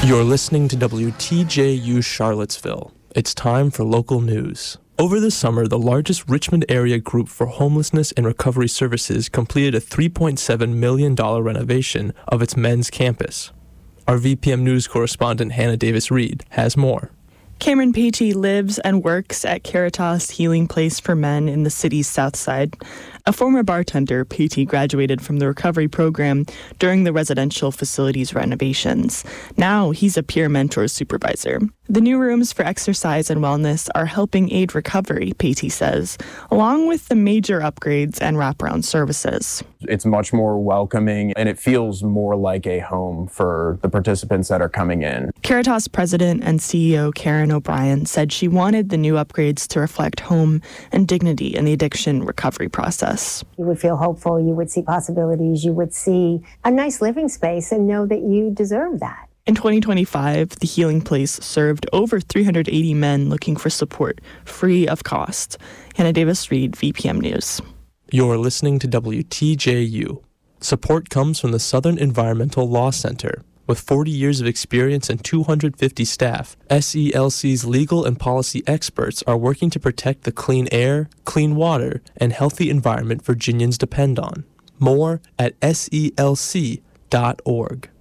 You're listening to WTJU Charlottesville. It's time for local news. Over the summer, the largest Richmond area group for homelessness and recovery services completed a $3.7 million renovation of its men's campus. Our VPM News correspondent Hannah Davis-Reed has more. Cameron Patey lives and works at Caritas Healing Place for Men in the city's south side. A former bartender, Patey graduated from the recovery program during the residential facility's renovations. Now he's a peer mentor supervisor. The new rooms for exercise and wellness are helping aid recovery, Patey says, along with the major upgrades and wraparound services. It's much more welcoming, and it feels more like a home for the participants that are coming in. Caritas President and CEO Karen O'Brien said she wanted the new upgrades to reflect home and dignity in the addiction recovery process. You would feel hopeful, you would see possibilities, you would see a nice living space and know that you deserve that. In 2025, the Healing Place served over 380 men looking for support, free of cost. Hannah Davis-Reed, VPM News. You're listening to WTJU. Support comes from the Southern Environmental Law Center. With 40 years of experience and 250 staff, SELC's legal and policy experts are working to protect the clean air, clean water, and healthy environment Virginians depend on. More at selc.org.